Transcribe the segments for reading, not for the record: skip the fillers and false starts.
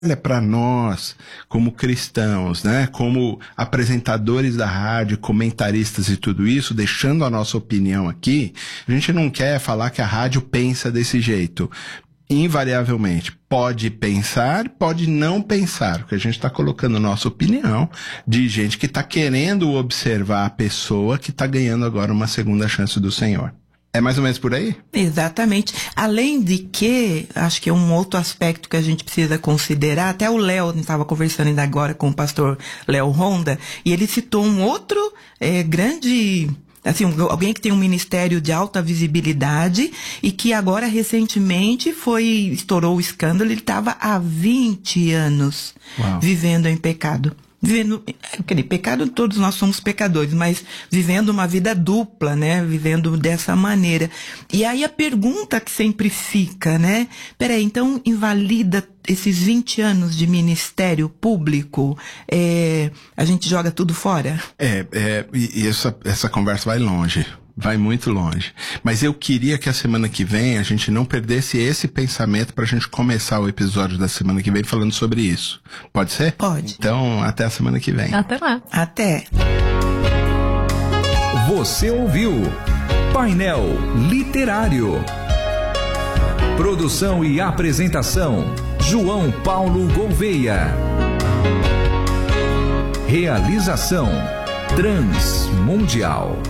para nós, como cristãos, né, como apresentadores da rádio, comentaristas e tudo isso, deixando a nossa opinião aqui, a gente não quer falar que a rádio pensa desse jeito. Invariavelmente, pode pensar, pode não pensar, porque a gente está colocando a nossa opinião de gente que está querendo observar a pessoa que está ganhando agora uma segunda chance do Senhor. É mais ou menos por aí? Exatamente. Além de que, acho que é um outro aspecto que a gente precisa considerar, até o Léo estava conversando ainda agora com o pastor Léo Honda, e ele citou um outro grande... Assim, alguém que tem um ministério de alta visibilidade e que agora recentemente estourou o escândalo. Ele estava há 20 anos vivendo em pecado. Pecado, todos nós somos pecadores, mas vivendo uma vida dupla, né? Vivendo dessa maneira. E aí a pergunta que sempre fica, né? Peraí, então invalida esses 20 anos de ministério público? A gente joga tudo fora? E essa conversa vai longe. Vai muito longe. Mas eu queria que a semana que vem a gente não perdesse esse pensamento pra gente começar o episódio da semana que vem falando sobre isso. Pode ser? Pode. Então, até a semana que vem. Até lá. Até. Você ouviu Painel Literário. Produção e apresentação, João Paulo Gouveia. Realização, Transmundial.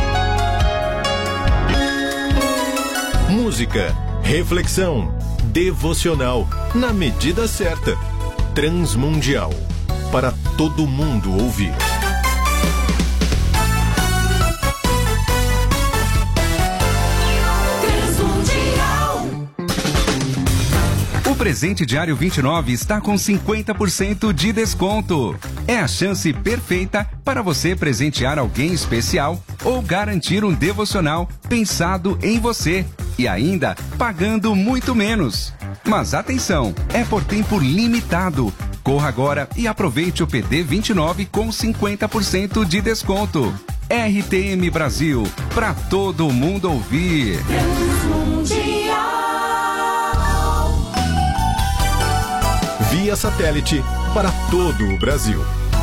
Música, reflexão, devocional, na medida certa. Transmundial, para todo mundo ouvir. O presente diário 29 está com 50% de desconto. É a chance perfeita para você presentear alguém especial ou garantir um devocional pensado em você e ainda pagando muito menos. Mas atenção, é por tempo limitado. Corra agora e aproveite o PD 29 com 50% de desconto. RTM Brasil, para todo mundo ouvir. Via satélite para todo o Brasil.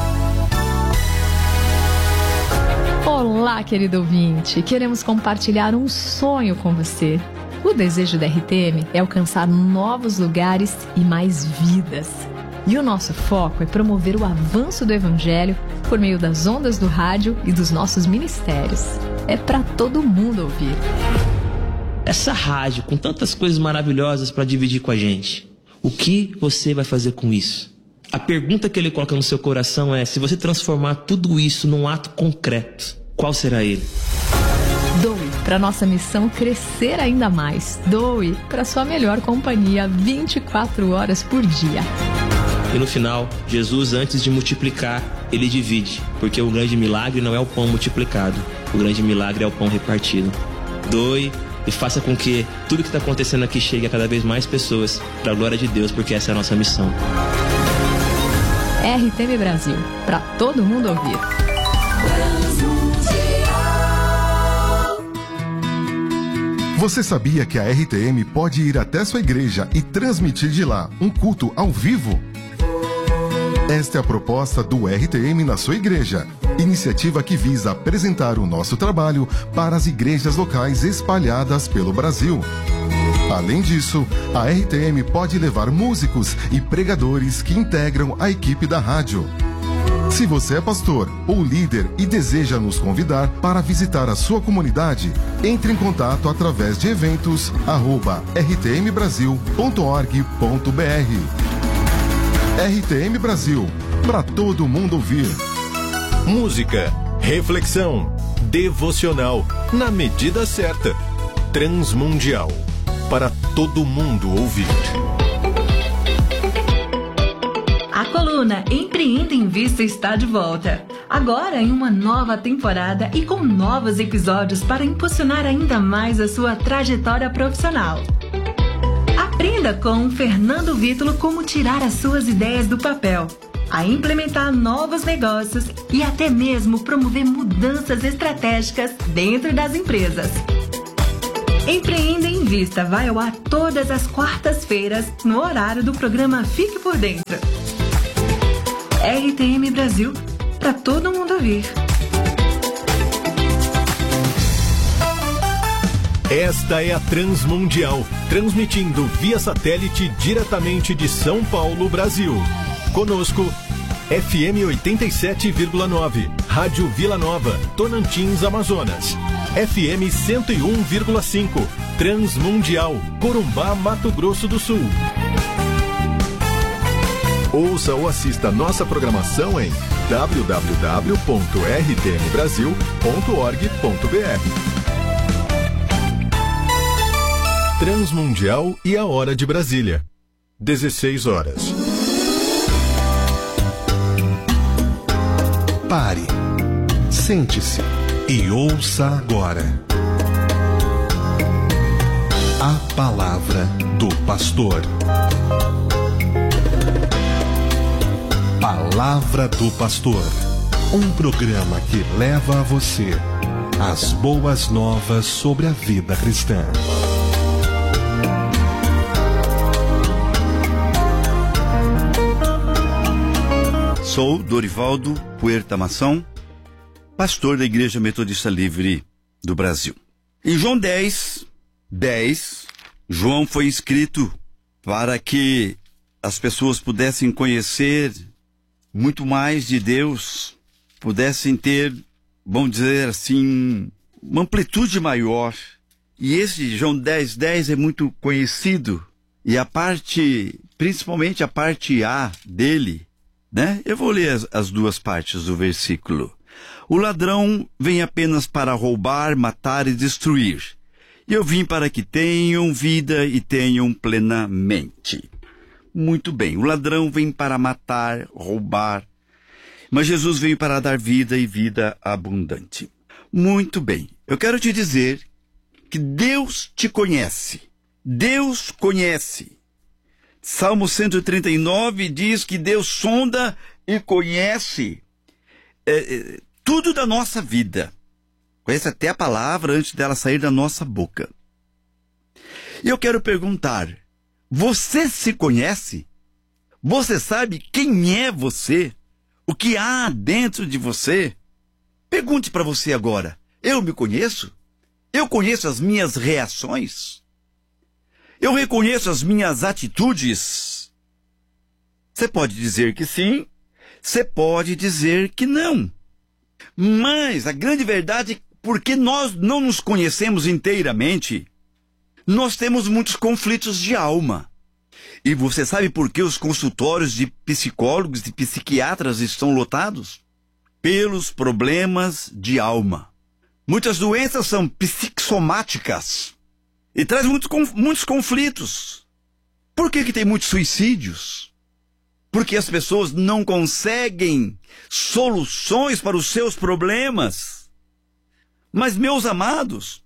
Olá, querido ouvinte. Queremos compartilhar um sonho com você. O desejo da RTM é alcançar novos lugares e mais vidas. E o nosso foco é promover o avanço do Evangelho por meio das ondas do rádio e dos nossos ministérios. É para todo mundo ouvir. Essa rádio com tantas coisas maravilhosas para dividir com a gente. O que você vai fazer com isso? A pergunta que ele coloca no seu coração é: se você transformar tudo isso num ato concreto, qual será ele? Doe para nossa missão crescer ainda mais. Doe para sua melhor companhia 24 horas por dia. E no final, Jesus, antes de multiplicar, ele divide, porque o grande milagre não é o pão multiplicado, o grande milagre é o pão repartido. Doe e faça com que tudo que está acontecendo aqui chegue a cada vez mais pessoas, para a glória de Deus, porque essa é a nossa missão. RTM Brasil, para todo mundo ouvir. Você sabia que a RTM pode ir até sua igreja e transmitir de lá um culto ao vivo? Esta é a proposta do RTM na sua igreja. Iniciativa que visa apresentar o nosso trabalho para as igrejas locais espalhadas pelo Brasil. Além disso, a RTM pode levar músicos e pregadores que integram a equipe da rádio. Se você é pastor ou líder e deseja nos convidar para visitar a sua comunidade, entre em contato através de eventos@rtmbrasil.org.br. RTM Brasil, para todo mundo ouvir. Música, reflexão, devocional, na medida certa. Transmundial, para todo mundo ouvir. A coluna Empreenda em Vista está de volta. Agora em uma nova temporada e com novos episódios para impulsionar ainda mais a sua trajetória profissional. Aprenda com Fernando Vítulo como tirar as suas ideias do papel, a implementar novos negócios e até mesmo promover mudanças estratégicas dentro das empresas. Empreenda em Vista vai ao ar todas as quartas-feiras, no horário do programa Fique por Dentro. RTM Brasil, para todo mundo ouvir. Esta é a Transmundial, transmitindo via satélite diretamente de São Paulo, Brasil. Conosco, FM 87,9, Rádio Vila Nova, Tonantins, Amazonas. FM 101,5, Transmundial, Corumbá, Mato Grosso do Sul. Ouça ou assista nossa programação em www.rtmbrasil.org.br. Transmundial e a hora de Brasília. 16 horas. Pare, sente-se e ouça agora a palavra do pastor. Palavra do Pastor, um programa que leva a você as boas novas sobre a vida cristã. Sou Dorivaldo Puerta Mação, pastor da Igreja Metodista Livre do Brasil. Em João 10, João foi escrito para que as pessoas pudessem conhecer muito mais de Deus, pudessem ter, vamos dizer assim, uma amplitude maior. E esse João 10 é muito conhecido. E a parte, principalmente a parte A dele, né? Eu vou ler as duas partes do versículo. O ladrão vem apenas para roubar, matar e destruir. E eu vim para que tenham vida e tenham plenamente. Muito bem, o ladrão vem para matar, roubar, mas Jesus veio para dar vida e vida abundante. Muito bem, eu quero te dizer que Deus te conhece. Deus conhece. Salmo 139 diz que Deus sonda e conhece tudo da nossa vida. Conhece até a palavra antes dela sair da nossa boca. E eu quero perguntar, você se conhece? Você sabe quem é você? O que há dentro de você? Pergunte para você agora, eu me conheço? Eu conheço as minhas reações? Eu reconheço as minhas atitudes? Você pode dizer que sim, você pode dizer que não. Mas a grande verdade é que porque nós não nos conhecemos inteiramente, nós temos muitos conflitos de alma. E você sabe por que os consultórios de psicólogos e psiquiatras estão lotados? Pelos problemas de alma. Muitas doenças são psicossomáticas e traz muitos conflitos. Por que tem muitos suicídios? Porque as pessoas não conseguem soluções para os seus problemas. Mas, meus amados,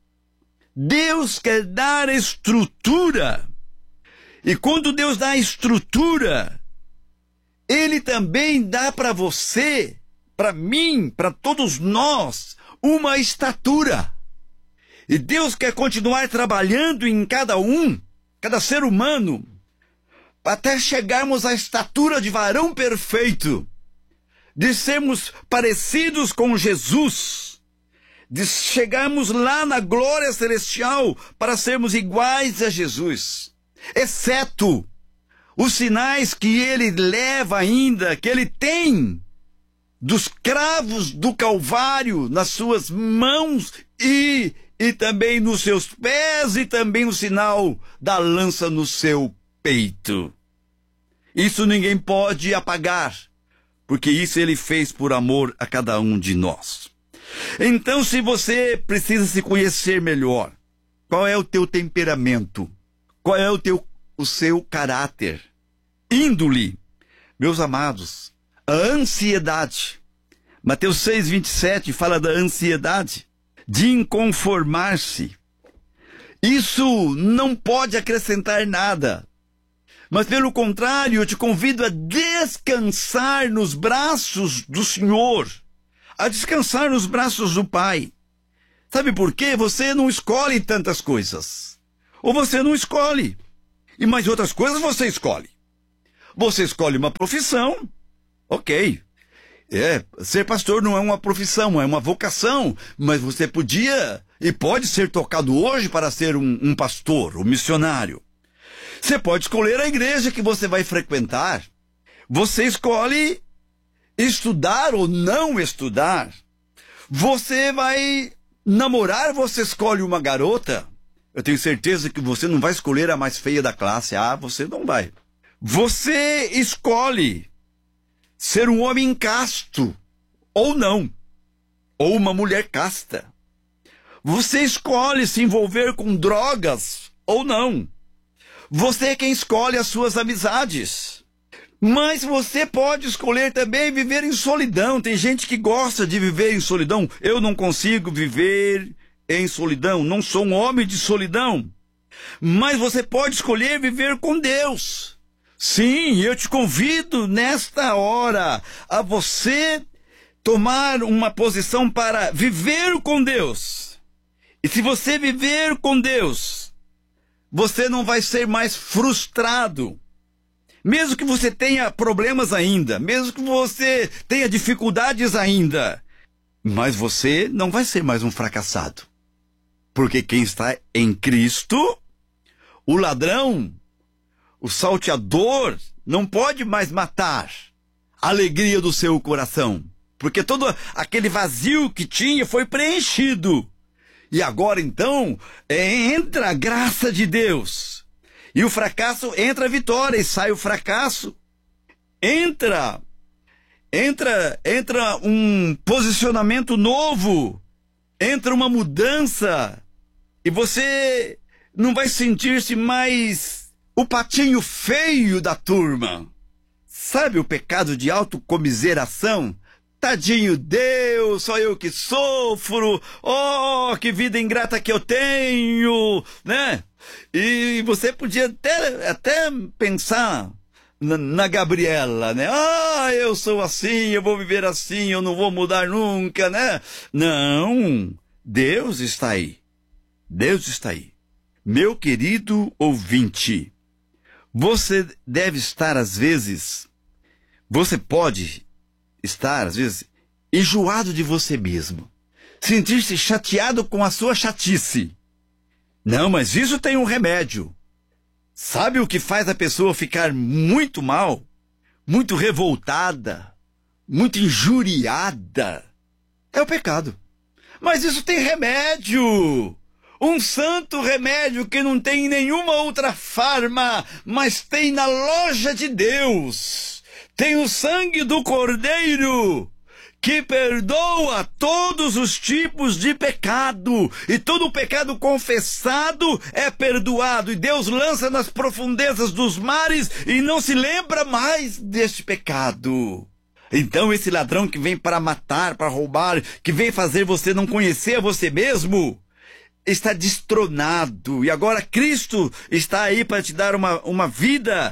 Deus quer dar estrutura. E quando Deus dá estrutura, Ele também dá para você, para mim, para todos nós, uma estatura. E Deus quer continuar trabalhando em cada ser humano, até chegarmos à estatura de varão perfeito, de sermos parecidos com Jesus, de chegarmos lá na glória celestial para sermos iguais a Jesus, exceto os sinais que ele leva ainda, que ele tem dos cravos do Calvário nas suas mãos e também nos seus pés e também o sinal da lança no seu peito. Isso ninguém pode apagar, porque isso ele fez por amor a cada um de nós. Então, se você precisa se conhecer melhor, qual é o teu temperamento? Qual é o seu caráter? Índole, meus amados, a ansiedade. Mateus 6:27 fala da ansiedade, de inconformar-se. Isso não pode acrescentar nada. Mas, pelo contrário, eu te convido a descansar nos braços do Senhor, a descansar nos braços do Pai. Sabe por quê? Você não escolhe tantas coisas. Ou você não escolhe. E mais outras coisas você escolhe. Você escolhe uma profissão. Ok. Ser pastor não é uma profissão, é uma vocação. Mas você podia e pode ser tocado hoje para ser um pastor, um missionário. Você pode escolher a igreja que você vai frequentar. Você escolhe estudar ou não estudar. Você vai namorar, você escolhe uma garota. Eu tenho certeza que você não vai escolher a mais feia da classe. Você não vai. Você escolhe ser um homem casto ou não. Ou uma mulher casta. Você escolhe se envolver com drogas ou não. Você é quem escolhe as suas amizades. Mas você pode escolher também viver em solidão. Tem gente que gosta de viver em solidão. Eu não consigo viver em solidão. Não sou um homem de solidão. Mas você pode escolher viver com Deus. Sim, eu te convido nesta hora a você tomar uma posição para viver com Deus. E se você viver com Deus, você não vai ser mais frustrado. Mesmo que você tenha problemas ainda, mesmo que você tenha dificuldades ainda, mas você não vai ser mais um fracassado. Porque quem está em Cristo, o ladrão, o salteador, não pode mais matar a alegria do seu coração. Porque todo aquele vazio que tinha foi preenchido. E agora então, entra a graça de Deus. E o fracasso entra a vitória e sai o fracasso. Entra um posicionamento novo. Entra uma mudança. E você não vai sentir-se mais o patinho feio da turma. Sabe o pecado de autocomiseração? Tadinho Deus, só eu que sofro. Oh, que vida ingrata que eu tenho, né? E você podia até pensar na Gabriela, né? Eu sou assim, eu vou viver assim, eu não vou mudar nunca, né? Não, Deus está aí. Deus está aí. Meu querido ouvinte, você deve estar às vezes, você pode estar às vezes enjoado de você mesmo, sentir-se chateado com a sua chatice. Não, mas isso tem um remédio. Sabe o que faz a pessoa ficar muito mal, muito revoltada, muito injuriada? É o pecado. Mas isso tem remédio. Um santo remédio que não tem em nenhuma outra farma, mas tem na loja de Deus. Tem o sangue do Cordeiro, que perdoa todos os tipos de pecado. E todo pecado confessado é perdoado. E Deus lança nas profundezas dos mares e não se lembra mais deste pecado. Então esse ladrão que vem para matar, para roubar, que vem fazer você não conhecer a você mesmo, está destronado. E agora Cristo está aí para te dar uma vida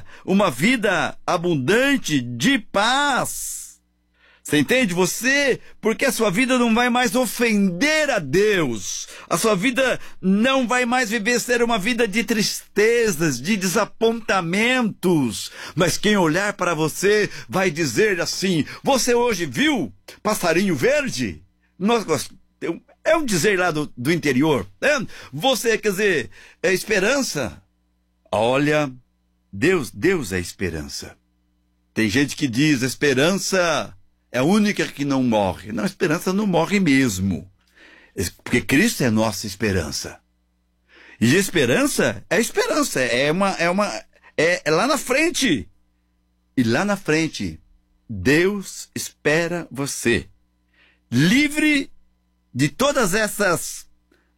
abundante de paz. Você entende? Porque a sua vida não vai mais ofender a Deus. A sua vida não vai mais ser uma vida de tristezas, de desapontamentos. Mas quem olhar para você vai dizer assim: você hoje viu passarinho verde? É um dizer lá do interior. Você, quer dizer, é esperança. Olha, Deus é esperança. Tem gente que diz, esperança é a única que não morre. Não, a esperança não morre mesmo. Porque Cristo é a nossa esperança. E esperança é esperança. É lá na frente. E lá na frente, Deus espera você. Livre de todas essas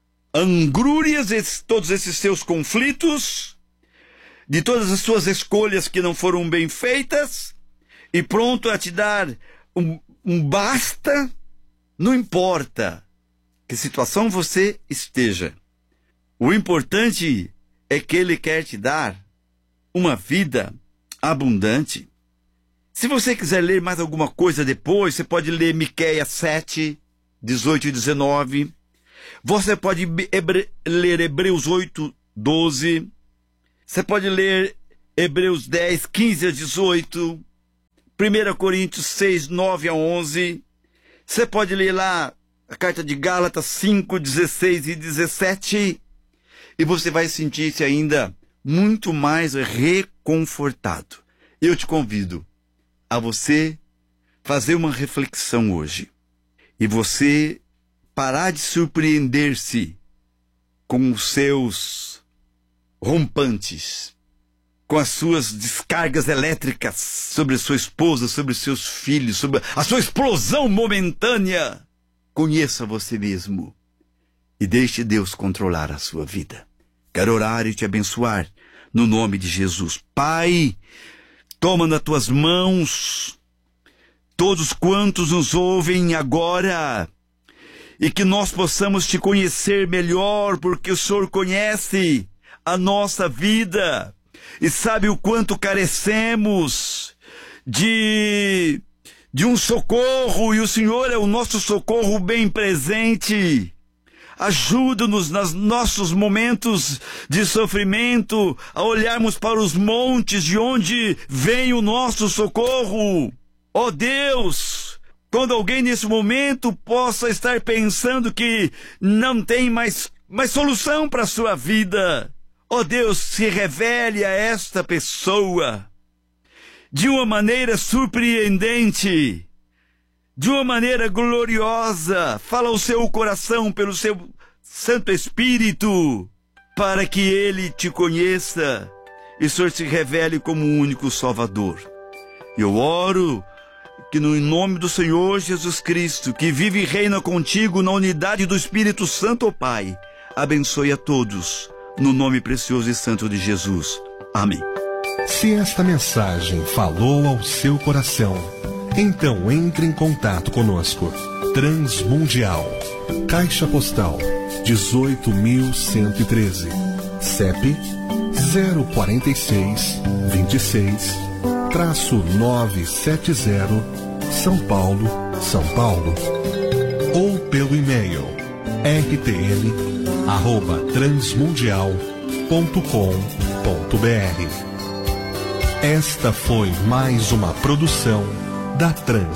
angrúrias, todos esses seus conflitos, de todas as suas escolhas que não foram bem feitas, e pronto a te dar um basta, não importa que situação você esteja. O importante é que Ele quer te dar uma vida abundante. Se você quiser ler mais alguma coisa depois, você pode ler Miqueias 7, 18 e 19. Você pode ler Hebreus 8, 12. Você pode ler Hebreus 10, 15 a 18. 1 Coríntios 6, 9 a 11. Você pode ler lá a carta de Gálatas 5, 16 e 17. E você vai sentir-se ainda muito mais reconfortado. Eu te convido a você fazer uma reflexão hoje. E você parar de surpreender-se com os seus rompantes, com as suas descargas elétricas sobre a sua esposa, sobre os seus filhos, sobre a sua explosão momentânea. Conheça você mesmo e deixe Deus controlar a sua vida. Quero orar e te abençoar no nome de Jesus. Pai, toma nas tuas mãos todos quantos nos ouvem agora, e que nós possamos te conhecer melhor, porque o Senhor conhece a nossa vida e sabe o quanto carecemos de um socorro, e o Senhor é o nosso socorro bem presente. Ajuda-nos nos nossos momentos de sofrimento a olharmos para os montes de onde vem o nosso socorro. Ó Deus, quando alguém nesse momento possa estar pensando que não tem mais solução para a sua vida, ó Deus, se revele a esta pessoa de uma maneira surpreendente, de uma maneira gloriosa. Fala ao seu coração pelo seu Santo Espírito, para que ele te conheça e o Senhor se revele como o único Salvador. Eu oro que no nome do Senhor Jesus Cristo, que vive e reina contigo na unidade do Espírito Santo, ó Pai, abençoe a todos, no nome precioso e santo de Jesus. Amém. Se esta mensagem falou ao seu coração, então entre em contato conosco. Transmundial, Caixa Postal 18.113, CEP 046 26-970, São Paulo, São Paulo. Ou pelo e-mail rtm@transmundial.com.br. Esta foi mais uma produção da Transmundial.